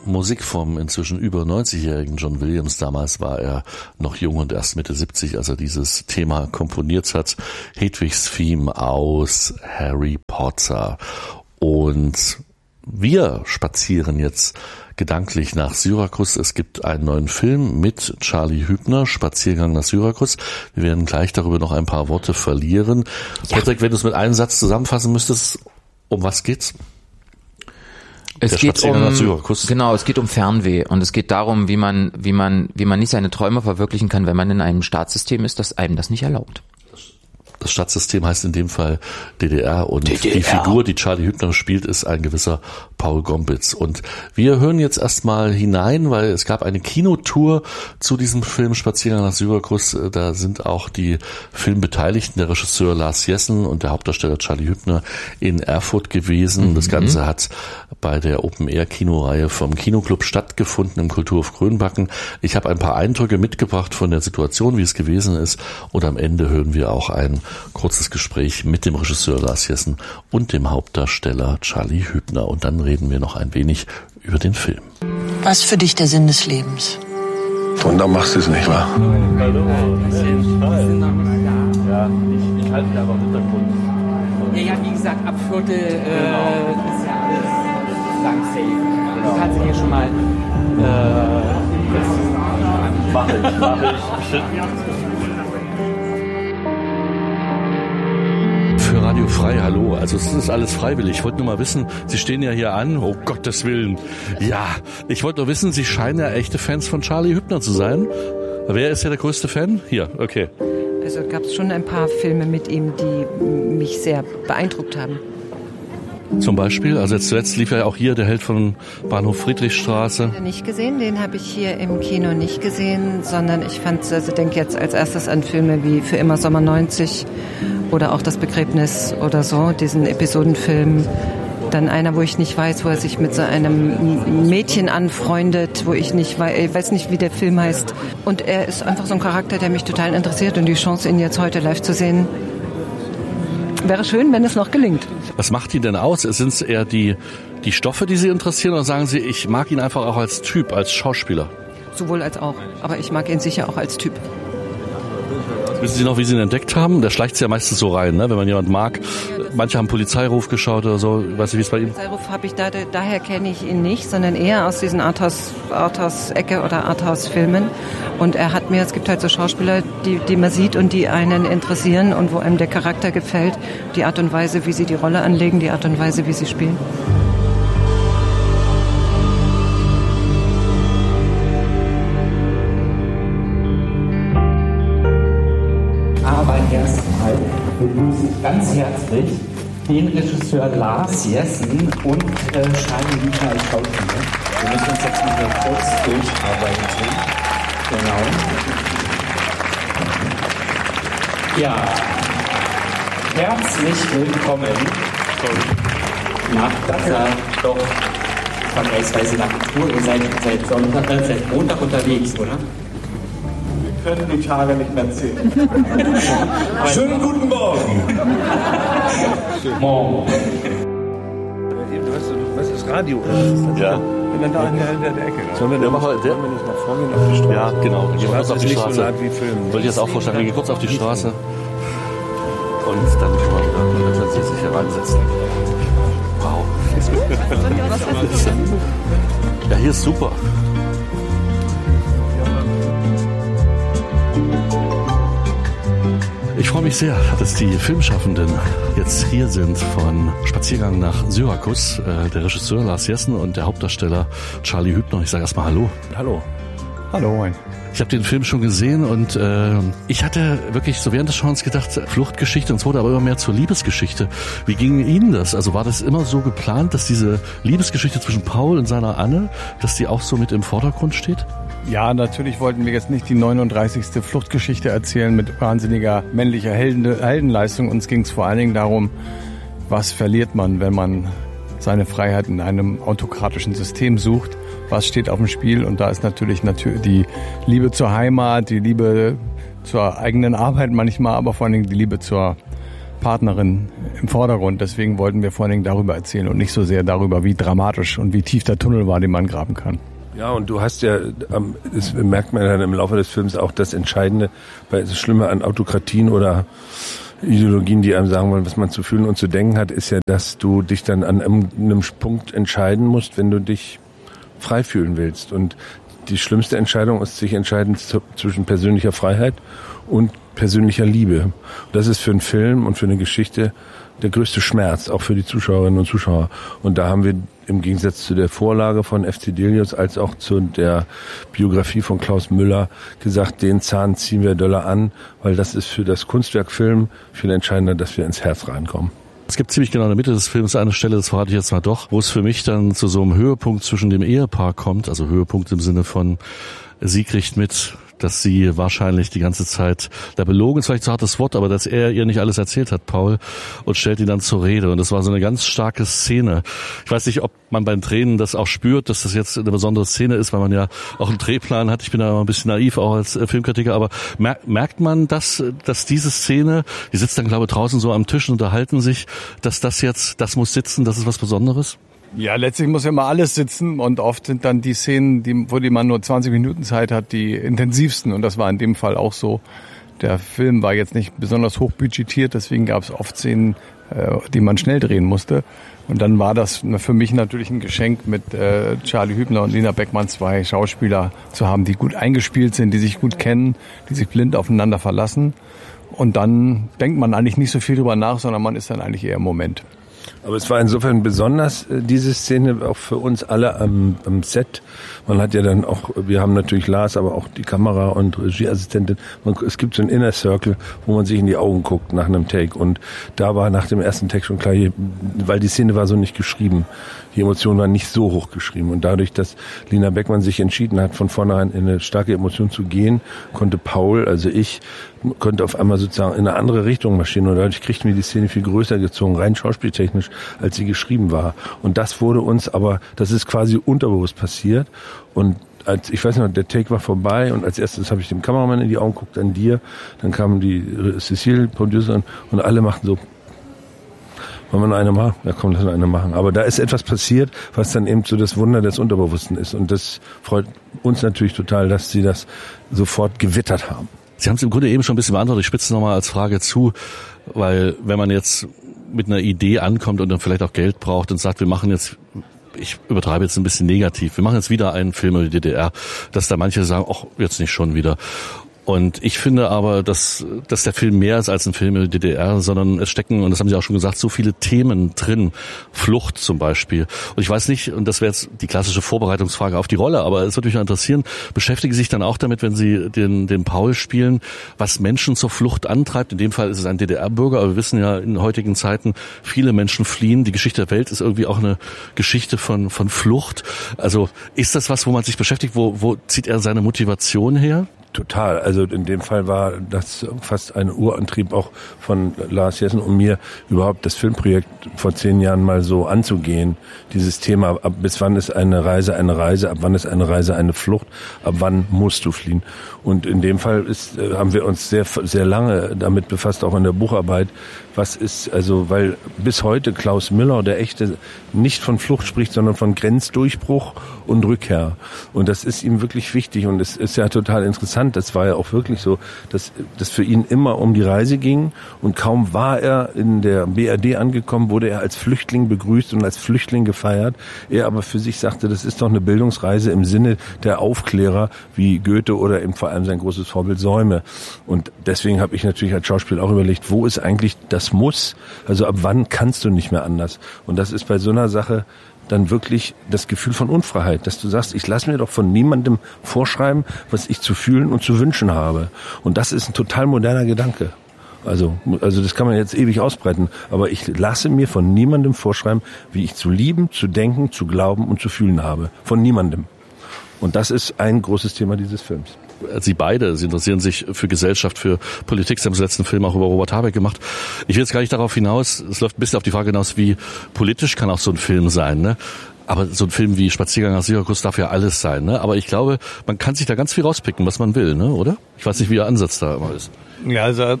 Musik vom inzwischen über 90-jährigen John Williams. Damals war er noch jung und erst Mitte 70, als er dieses Thema komponiert hat. Hedwigs Theme aus Harry Potter. Und wir spazieren jetzt gedanklich nach Syrakus. Es gibt einen neuen Film mit Charlie Hübner, Spaziergang nach Syrakus. Wir werden gleich darüber noch ein paar Worte verlieren. Ja. Patrick, wenn du es mit einem Satz zusammenfassen müsstest, um was geht's? Es geht um Fernweh und es geht darum, wie man nicht seine Träume verwirklichen kann, wenn man in einem Staatssystem ist, das einem das nicht erlaubt. Das Stadtsystem heißt in dem Fall DDR und die Figur, die Charlie Hübner spielt, ist ein gewisser Paul Gombitz. Und wir hören jetzt erstmal hinein, weil es gab eine Kinotour zu diesem Film Spaziergang nach Syrakus. Da sind auch die Filmbeteiligten, der Regisseur Lars Jessen und der Hauptdarsteller Charlie Hübner in Erfurt gewesen. Das Ganze hat bei der Open-Air-Kinoreihe vom Kinoclub stattgefunden im Kulturhof Grönbacken. Ich habe ein paar Eindrücke mitgebracht von der Situation, wie es gewesen ist. Und am Ende hören wir auch ein kurzes Gespräch mit dem Regisseur Lars Jessen und dem Hauptdarsteller Charlie Hübner. Und dann reden wir noch ein wenig über den Film. Was ist für dich der Sinn des Lebens? Und dann machst du es nicht, wahr? Hallo, auf jeden Fall. Ja, ich halte mich einfach im Hintergrund. Ja, wie gesagt, ab Viertel ist ja alles lang safe. Du kannst hier schon mal mach ich. Für Radio Frei, hallo. Also es ist alles freiwillig. Ich wollte nur mal wissen, Sie stehen ja hier an. Oh Gottes Willen. Ja, ich wollte nur wissen, Sie scheinen ja echte Fans von Charlie Hübner zu sein. Wer ist ja der größte Fan? Hier, okay. Also gab es schon ein paar Filme mit ihm, die mich sehr beeindruckt haben. Zum Beispiel, also jetzt zuletzt lief ja auch hier der Held von Bahnhof Friedrichstraße. Den habe ich nicht gesehen, den habe ich hier im Kino nicht gesehen, sondern ich denke jetzt als erstes an Filme wie Für immer Sommer 90 oder auch Das Begräbnis oder so, diesen Episodenfilm. Dann einer, wo ich nicht weiß, wo er sich mit so einem Mädchen anfreundet, wo ich weiß nicht, wie der Film heißt. Und er ist einfach so ein Charakter, der mich total interessiert und die Chance, ihn jetzt heute live zu sehen, wäre schön, wenn es noch gelingt. Was macht ihn denn aus? Sind es eher die Stoffe, die Sie interessieren, oder sagen Sie, ich mag ihn einfach auch als Typ, als Schauspieler? Sowohl als auch, aber ich mag ihn sicher auch als Typ. Wissen Sie noch, wie Sie ihn entdeckt haben? Der schleicht sich ja meistens so rein, ne? Wenn man jemanden mag. Manche haben Polizeiruf geschaut oder so. Weiß nicht, wie es bei Ihnen? Polizeiruf habe ich daher kenne ich ihn nicht, sondern eher aus diesen Arthouse-Ecke oder Arthouse-Filmen. Und es gibt halt so Schauspieler, die man sieht und die einen interessieren und wo einem der Charakter gefällt. Die Art und Weise, wie sie die Rolle anlegen, die Art und Weise, wie sie spielen. Aber erstmal begrüße ich ganz herzlich den Regisseur Lars Jessen und Charlie Hübner als Schauspieler. Wir müssen uns jetzt mal kurz durcharbeiten. Genau. Ja, herzlich willkommen nach dieser doch vergleichsweise langen Tour. Ihr seid seit Montag unterwegs, oder? Wir können die Tage nicht mehr zählen. Schönen guten Morgen. Morgen. Was das Radio ist? Ja. Und dann da in der Ecke. Sollen wir nicht mal vorgehen auf die Straße? Ja, genau. Wir gehen kurz auf die Straße. So wie Filmen. Wollte ich jetzt auch vorstellen. Wir gehen kurz auf die Straße. Und dann können wir wieder sich hier reinsetzen. Wow. Ja, hier ist super. Ich freue mich sehr, dass die Filmschaffenden jetzt hier sind von Spaziergang nach Syrakus. Der Regisseur Lars Jessen und der Hauptdarsteller Charlie Hübner. Ich sage erstmal Hallo. Hallo. Hallo, moin. Ich habe den Film schon gesehen und ich hatte wirklich so während des Schauens gedacht, Fluchtgeschichte, und es wurde aber immer mehr zur Liebesgeschichte. Wie ging Ihnen das? Also war das immer so geplant, dass diese Liebesgeschichte zwischen Paul und seiner Anne, dass die auch so mit im Vordergrund steht? Ja, natürlich wollten wir jetzt nicht die 39. Fluchtgeschichte erzählen mit wahnsinniger männlicher Heldenleistung. Uns ging es vor allen Dingen darum, was verliert man, wenn man seine Freiheit in einem autokratischen System sucht. Was steht auf dem Spiel? Und da ist natürlich die Liebe zur Heimat, die Liebe zur eigenen Arbeit manchmal, aber vor allen Dingen die Liebe zur Partnerin im Vordergrund. Deswegen wollten wir vor allen Dingen darüber erzählen und nicht so sehr darüber, wie dramatisch und wie tief der Tunnel war, den man graben kann. Ja, und du hast ja, das merkt man dann im Laufe des Films auch, das Entscheidende, weil das Schlimme an Autokratien oder Ideologien, die einem sagen wollen, was man zu fühlen und zu denken hat, ist ja, dass du dich dann an einem Punkt entscheiden musst, wenn du dich frei fühlen willst. Und die schlimmste Entscheidung ist, sich entscheiden zwischen persönlicher Freiheit und persönlicher Liebe. Das ist für einen Film und für eine Geschichte der größte Schmerz, auch für die Zuschauerinnen und Zuschauer. Und da haben wir im Gegensatz zu der Vorlage von F.C. Delius als auch zu der Biografie von Klaus Müller gesagt, den Zahn ziehen wir doller an, weil das ist für das Kunstwerk Film viel entscheidender, dass wir ins Herz reinkommen. Es gibt ziemlich genau in der Mitte des Films eine Stelle, das verrate ich jetzt mal doch, wo es für mich dann zu so einem Höhepunkt zwischen dem Ehepaar kommt, also Höhepunkt im Sinne von, sie kriegt mit, dass sie wahrscheinlich die ganze Zeit, da belogen ist vielleicht ein hartes Wort, aber dass er ihr nicht alles erzählt hat, Paul, und stellt ihn dann zur Rede. Und das war so eine ganz starke Szene. Ich weiß nicht, ob man beim Tränen das auch spürt, dass das jetzt eine besondere Szene ist, weil man ja auch einen Drehplan hat. Ich bin da immer ein bisschen naiv, auch als Filmkritiker, aber merkt man, dass diese Szene, die sitzt dann, glaube ich, draußen so am Tisch und unterhalten sich, dass das muss sitzen, das ist was Besonderes? Ja, letztlich muss ja immer alles sitzen und oft sind dann die Szenen, wo man nur 20 Minuten Zeit hat, die intensivsten und das war in dem Fall auch so. Der Film war jetzt nicht besonders hochbudgetiert, deswegen gab es oft Szenen, die man schnell drehen musste. Und dann war das für mich natürlich ein Geschenk, mit Charlie Hübner und Lina Beckmann 2 Schauspieler zu haben, die gut eingespielt sind, die sich gut kennen, die sich blind aufeinander verlassen. Und dann denkt man eigentlich nicht so viel drüber nach, sondern man ist dann eigentlich eher im Moment. Aber es war insofern besonders, diese Szene, auch für uns alle am Set. Man hat ja dann auch, wir haben natürlich Lars, aber auch die Kamera- und Regieassistentin. Es gibt so einen Inner Circle, wo man sich in die Augen guckt nach einem Take. Und da war nach dem ersten Take schon klar, weil die Szene war so nicht geschrieben. Die Emotionen waren nicht so hoch geschrieben. Und dadurch, dass Lina Beckmann sich entschieden hat, von vornherein in eine starke Emotion zu gehen, konnte Paul, also ich, konnte auf einmal sozusagen in eine andere Richtung marschieren. Und dadurch kriegten wir die Szene viel größer gezogen, rein schauspieltechnisch, als sie geschrieben war. Und das wurde uns aber, das ist quasi unterbewusst passiert. Und ich weiß noch, der Take war vorbei und als erstes habe ich dem Kameramann in die Augen geguckt, an dir. Dann kam die Cecile, Producerin, und alle machten so, wollen wir noch eine machen? Ja komm, lass uns eine machen. Aber da ist etwas passiert, was dann eben so das Wunder des Unterbewussten ist. Und das freut uns natürlich total, dass sie das sofort gewittert haben. Sie haben es im Grunde eben schon ein bisschen beantwortet. Ich spitze es nochmal als Frage zu, weil wenn man jetzt mit einer Idee ankommt und dann vielleicht auch Geld braucht und sagt, wir machen jetzt, ich übertreibe jetzt ein bisschen negativ, wir machen jetzt wieder einen Film über die DDR, dass da manche sagen, ach, jetzt nicht schon wieder. Und ich finde aber, dass der Film mehr ist als ein Film über die DDR, sondern es stecken, und das haben Sie auch schon gesagt, so viele Themen drin. Flucht zum Beispiel. Und ich weiß nicht, und das wäre jetzt die klassische Vorbereitungsfrage auf die Rolle, aber es würde mich interessieren, beschäftigen Sie sich dann auch damit, wenn Sie den Paul spielen, was Menschen zur Flucht antreibt? In dem Fall ist es ein DDR-Bürger, aber wir wissen ja in heutigen Zeiten, viele Menschen fliehen. Die Geschichte der Welt ist irgendwie auch eine Geschichte von Flucht. Also ist das was, wo man sich beschäftigt? Wo zieht er seine Motivation her? Total. Also in dem Fall war das fast ein Urantrieb auch von Lars Jessen und mir, überhaupt das Filmprojekt vor 10 Jahren mal so anzugehen. Dieses Thema, bis wann ist eine Reise, ab wann ist eine Reise eine Flucht, ab wann musst du fliehen. Und in dem Fall haben wir uns sehr, sehr lange damit befasst, auch in der Bucharbeit. Was ist, also, weil bis heute Klaus Müller, der Echte, nicht von Flucht spricht, sondern von Grenzdurchbruch und Rückkehr. Und das ist ihm wirklich wichtig und es ist ja total interessant. Das war ja auch wirklich so, dass das für ihn immer um die Reise ging und kaum war er in der BRD angekommen, wurde er als Flüchtling begrüßt und als Flüchtling gefeiert. Er aber für sich sagte, das ist doch eine Bildungsreise im Sinne der Aufklärer wie Goethe oder eben vor allem sein großes Vorbild Säume. Und deswegen habe ich natürlich als Schauspieler auch überlegt, wo ist eigentlich das Muss? Also ab wann kannst du nicht mehr anders? Und das ist bei so einer Sache dann wirklich das Gefühl von Unfreiheit, dass du sagst, ich lasse mir doch von niemandem vorschreiben, was ich zu fühlen und zu wünschen habe. Und das ist ein total moderner Gedanke. Also das kann man jetzt ewig ausbreiten, aber ich lasse mir von niemandem vorschreiben, wie ich zu lieben, zu denken, zu glauben und zu fühlen habe. Von niemandem. Und das ist ein großes Thema dieses Films. Sie beide, Sie interessieren sich für Gesellschaft, für Politik. Sie haben den letzten Film auch über Robert Habeck gemacht. Ich will jetzt gar nicht darauf hinaus, es läuft ein bisschen auf die Frage hinaus, wie politisch kann auch so ein Film sein, ne? Aber so ein Film wie Spaziergang nach Syrakus darf ja alles sein, ne? Aber ich glaube, man kann sich da ganz viel rauspicken, was man will, ne? Oder? Ich weiß nicht, wie Ihr Ansatz da immer ist. Ja, also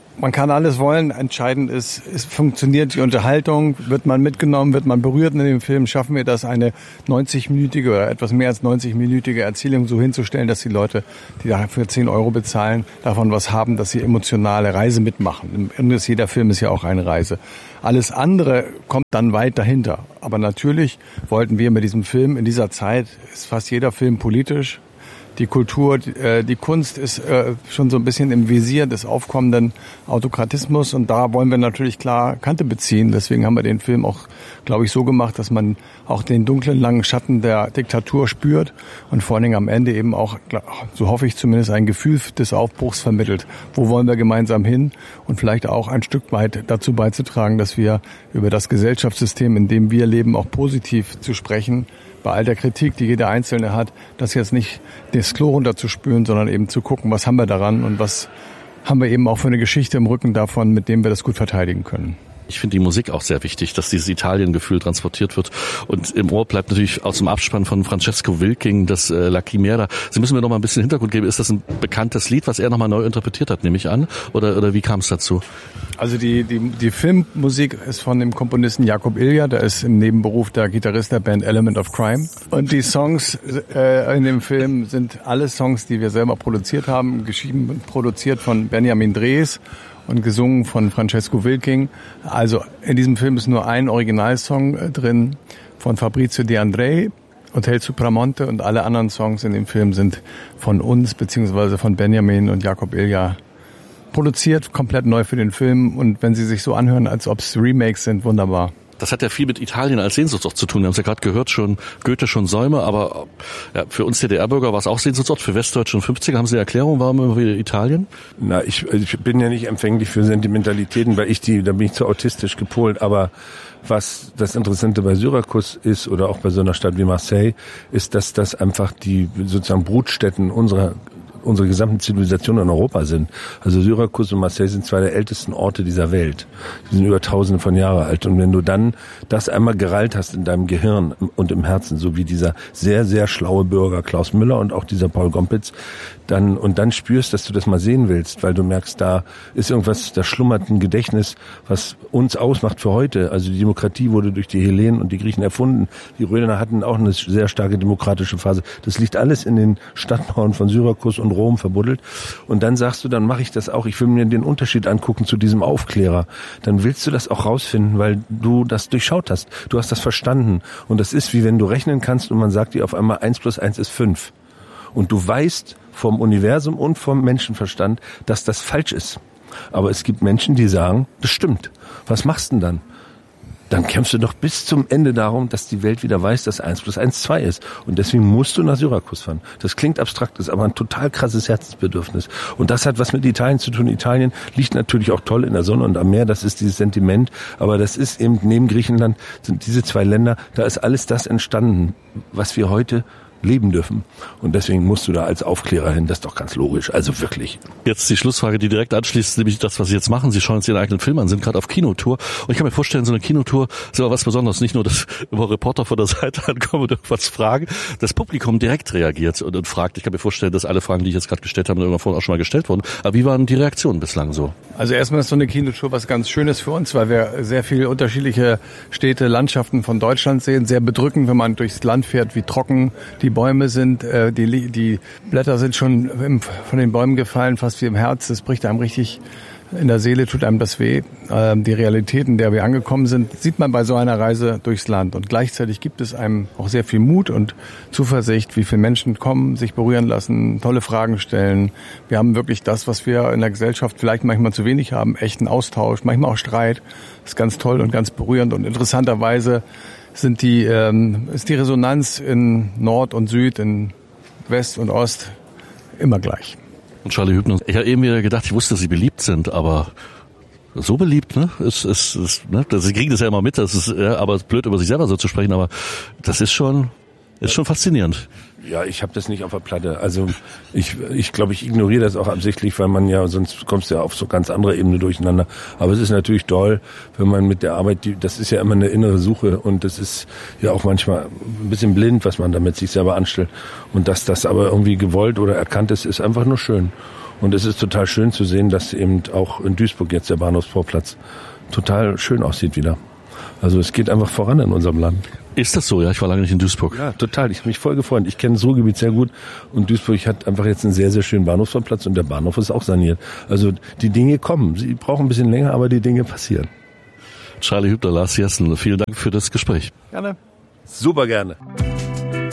man kann alles wollen. Entscheidend ist, es funktioniert die Unterhaltung, wird man mitgenommen, wird man berührt in dem Film, schaffen wir das, eine 90-minütige oder etwas mehr als 90-minütige Erzählung so hinzustellen, dass die Leute, die dafür 10 € bezahlen, davon was haben, dass sie emotionale Reise mitmachen. Im Ende ist jeder Film ist ja auch eine Reise. Alles andere kommt dann weit dahinter. Aber natürlich wollten wir mit diesem Film, in dieser Zeit ist fast jeder Film politisch. Die Kultur, die Kunst ist schon so ein bisschen im Visier des aufkommenden Autokratismus und da wollen wir natürlich klar Kante beziehen. Deswegen haben wir den Film auch, glaube ich, so gemacht, dass man auch den dunklen, langen Schatten der Diktatur spürt und vor allen Dingen am Ende eben auch, so hoffe ich zumindest, ein Gefühl des Aufbruchs vermittelt. Wo wollen wir gemeinsam hin und vielleicht auch ein Stück weit dazu beizutragen, dass wir über das Gesellschaftssystem, in dem wir leben, auch positiv zu sprechen, bei all der Kritik, die jeder Einzelne hat, das jetzt nicht das Klo runterzuspülen, sondern eben zu gucken, was haben wir daran und was haben wir eben auch für eine Geschichte im Rücken davon, mit dem wir das gut verteidigen können. Ich finde die Musik auch sehr wichtig, dass dieses Italien-Gefühl transportiert wird. Und im Ohr bleibt natürlich aus dem Abspann von Francesco Wilking das La Chimera. Sie müssen mir noch mal ein bisschen Hintergrund geben. Ist das ein bekanntes Lied, was er noch mal neu interpretiert hat, nehme ich an? Oder wie kam es dazu? Also die Filmmusik ist von dem Komponisten Jakob Ilja, der ist im Nebenberuf der Gitarrist der Band Element of Crime. Und die Songs in dem Film sind alle Songs, die wir selber produziert haben, geschrieben und produziert von Benjamin Drees und gesungen von Francesco Wilking. Also in diesem Film ist nur ein Originalsong drin von Fabrizio De André, Hotel Supramonte, und alle anderen Songs in dem Film sind von uns beziehungsweise von Benjamin und Jakob Ilja produziert, komplett neu für den Film. Und wenn sie sich so anhören, als ob es Remakes sind, wunderbar. Das hat ja viel mit Italien als Sehnsuchtsort zu tun. Wir haben es ja gerade gehört, schon Goethe, schon Säume, aber ja, für uns DDR-Bürger war es auch Sehnsuchtsort. Für Westdeutsche und 50er haben Sie eine Erklärung, warum immer wieder Italien? Na, ich bin ja nicht empfänglich für Sentimentalitäten, weil da bin ich zu autistisch gepolt, aber was das Interessante bei Syrakus ist oder auch bei so einer Stadt wie Marseille, ist, dass das einfach die sozusagen Brutstätten unsere gesamten Zivilisation in Europa sind. Also Syrakus und Marseille sind zwei der ältesten Orte dieser Welt. Die sind über Tausende von Jahren alt. Und wenn du dann das einmal gerallt hast in deinem Gehirn und im Herzen, so wie dieser sehr, sehr schlaue Bürger Klaus Müller und auch dieser Paul Gompitz, dann spürst, dass du das mal sehen willst, weil du merkst, da ist irgendwas, da schlummert ein Gedächtnis, was uns ausmacht für heute. Also die Demokratie wurde durch die Hellenen und die Griechen erfunden. Die Römer hatten auch eine sehr starke demokratische Phase. Das liegt alles in den Stadtmauern von Syrakus und Rom verbuddelt. Und dann sagst du, dann mache ich das auch. Ich will mir den Unterschied angucken zu diesem Aufklärer. Dann willst du das auch rausfinden, weil du das durchschaut hast. Du hast das verstanden. Und das ist wie wenn du rechnen kannst und man sagt dir auf einmal 1 + 1 ist 5. Und du weißt vom Universum und vom Menschenverstand, dass das falsch ist. Aber es gibt Menschen, die sagen, das stimmt. Was machst du denn dann? Dann kämpfst du doch bis zum Ende darum, dass die Welt wieder weiß, dass 1 + 1 2 ist. Und deswegen musst du nach Syrakus fahren. Das klingt abstrakt, ist aber ein total krasses Herzensbedürfnis. Und das hat was mit Italien zu tun. Italien liegt natürlich auch toll in der Sonne und am Meer, das ist dieses Sentiment. Aber das ist eben neben Griechenland, sind diese zwei Länder, da ist alles das entstanden, was wir heute leben dürfen. Und deswegen musst du da als Aufklärer hin. Das ist doch ganz logisch. Also wirklich. Jetzt die Schlussfrage, die direkt anschließt, nämlich das, was Sie jetzt machen. Sie schauen uns Ihren eigenen Film an, sind gerade auf Kinotour. Und ich kann mir vorstellen, so eine Kinotour ist aber was Besonderes. Nicht nur, dass immer Reporter von der Seite ankommen und irgendwas fragen. Das Publikum direkt reagiert und fragt. Ich kann mir vorstellen, dass alle Fragen, die ich jetzt gerade gestellt habe, irgendwann auch schon mal gestellt wurden. Aber wie waren die Reaktionen bislang so? Also erstmal ist so eine Kinotour was ganz Schönes für uns, weil wir sehr viele unterschiedliche Städte, Landschaften von Deutschland sehen. Sehr bedrückend, wenn man durchs Land fährt, wie trocken die Bäume sind. Die Blätter sind schon von den Bäumen gefallen, fast wie im Herz. Das bricht einem richtig in der Seele, tut einem das weh. Die Realität, in der wir angekommen sind, sieht man bei so einer Reise durchs Land. Und gleichzeitig gibt es einem auch sehr viel Mut und Zuversicht, wie viele Menschen kommen, sich berühren lassen, tolle Fragen stellen. Wir haben wirklich das, was wir in der Gesellschaft vielleicht manchmal zu wenig haben, echten Austausch, manchmal auch Streit. Das ist ganz toll und ganz berührend. Und interessanterweise ist die Resonanz in Nord und Süd, in West und Ost immer gleich. Und Charlie Hübner, ich habe eben wieder gedacht, ich wusste, dass Sie beliebt sind, aber so beliebt, ne? Sie kriegen das ja immer mit, das ist, ja, aber es ist blöd, über sich selber so zu sprechen, aber das ist schon faszinierend. Ja, ich habe das nicht auf der Platte. Also ich glaube, ich ignoriere das auch absichtlich, weil man ja, sonst kommst du ja auf so ganz andere Ebene durcheinander. Aber es ist natürlich toll, wenn man mit der Arbeit, das ist ja immer eine innere Suche und das ist ja auch manchmal ein bisschen blind, was man damit sich selber anstellt. Und dass das aber irgendwie gewollt oder erkannt ist, ist einfach nur schön. Und es ist total schön zu sehen, dass eben auch in Duisburg jetzt der Bahnhofsvorplatz total schön aussieht wieder. Also es geht einfach voran in unserem Land. Ist das so? Ja, ich war lange nicht in Duisburg. Ja, total. Ich habe mich voll gefreut. Ich kenne das Ruhrgebiet sehr gut und Duisburg hat einfach jetzt einen sehr, sehr schönen Bahnhofsvorplatz und der Bahnhof ist auch saniert. Also die Dinge kommen. Sie brauchen ein bisschen länger, aber die Dinge passieren. Charlie Hübner, Lars Jessen, vielen Dank für das Gespräch. Gerne. Super gerne.